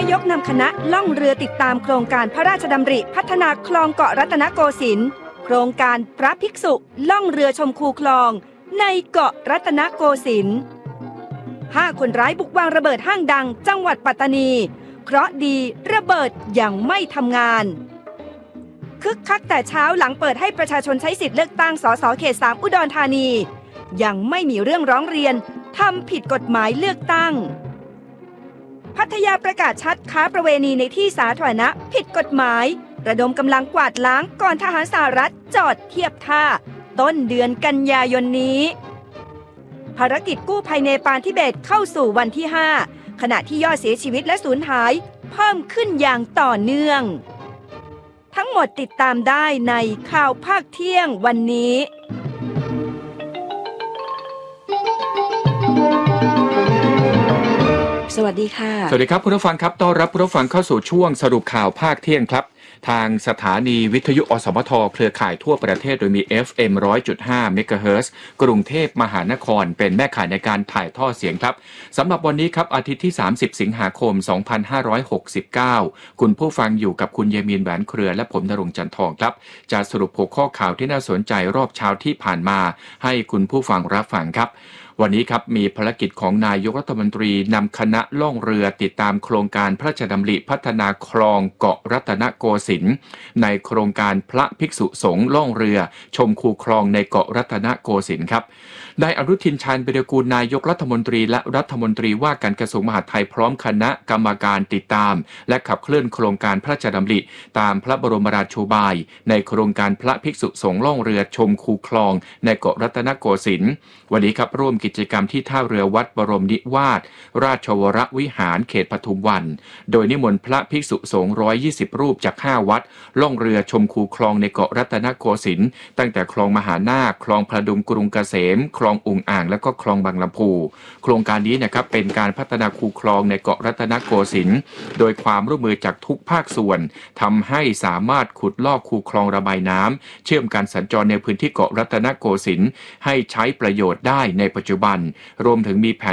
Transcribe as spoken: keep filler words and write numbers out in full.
ายกนำคณะล่องเรือติดตามโครงการพระราชดำริพัฒนาคลองเกาะรัตนโกสินทร์โครงการพระภิกษุล่องเรือชมคูคลองในเกาะรัตนโกสินทร์ห้าคนร้ายบุกวางระเบิดห้างดังจังหวัดปัตตานีเคราะห์ดีระเบิดยังไม่ทำงานคึกคักแต่เช้าหลังเปิดให้ประชาชนใช้สิทธิ์เลือกตั้งสสเขตสามอุดรธานียังไม่มีเรื่องร้องเรียนทำผิดกฎหมายเลือกตั้งพัทยาประกาศชัดค้าประเวณีในที่สาธารณะผิดกฎหมายระดมกำลังกวาดล้างก่อนทหารสหรัฐจอดเทียบท่าต้นเดือนกันยายนนี้ภารกิจกู้ภัยเนปาลทิเบตเข้าสู่วันที่ห้าขณะที่ยอดเสียชีวิตและสูญหายเพิ่มขึ้นอย่างต่อเนื่องทั้งหมดติดตามได้ในข่าวภาคเที่ยงวันนี้สวัสดีค่ะสวัสดีครับคุณผู้ฟังครับต้อนรับคุณผู้ฟังเข้าสู่ช่วงสรุปข่าวภาคเที่ยงครับทางสถานีวิทยุอสมทเครือข่ายทั่วประเทศโดยมี เอฟ เอ็ม หนึ่งร้อยจุดห้า เมกะเฮิรตซ์กรุงเทพมหานครเป็นแม่ข่ายในการถ่ายทอดเสียงครับสำหรับวันนี้ครับอาทิตย์ที่สามสิบสิงหาคมสองพันห้าร้อยหกสิบเก้าคุณผู้ฟังอยู่กับคุณเยมีนแหวนเครือและผมณรงค์จันทองครับจะสรุปหัวข้อข่าวที่น่าสนใจรอบเช้าที่ผ่านมาให้คุณผู้ฟังรับฟังครับวันนี้ครับมีภารกิจของนายกรัฐมนตรีนำคณะล่องเรือติดตามโครงการพระราชดำริพัฒนาคลองเกาะรัตนโกสินทร์ในโครงการพระภิกษุสงฆ์ล่องเรือชมคูคลองในเกาะรัตนโกสินทร์ครับนายอนุทินชาญวิรากูลนายกรัฐมนตรีและรัฐมนตรีว่าการกระทรวงมหาดไทยพร้อมคณะกรรมการติดตามและขับเคลื่อนโครงการพระราชดำริตามพระบรมราโชบายในโครงการพระภิกษุสงฆ์ล่องเรือชมคูคลองในเกาะรัตนโกสินทร์วันนี้ครับร่วมกิจกรรมที่ท่าเรือวัดบรมนิวาสราชวรวิหารเขตปทุมวันโดยนิมนต์พระภิกษุสงฆ์หนึ่งร้อยยี่สิบรูปจากห้าวัดล่องเรือชมคูคลองในเกาะรัตนโกสินทร์ตั้งแต่คลองมหานาคคลองพระดุงกรุงเกษมคลองอุ่งอ่างและก็คลองบางลำพูโครงการนี้นะครับเป็นการพัฒนาคูคลองในเกาะรัตนโกสินทร์โดยความร่วมมือจากทุกภาคส่วนทำให้สามารถขุดลอกคูคลองระบายน้ำเชื่อมการสัญจรในพื้นที่เกาะรัตนโกสินทร์ให้ใช้ประโยชน์ได้ในปัจจุบันรวมถึงมีแผน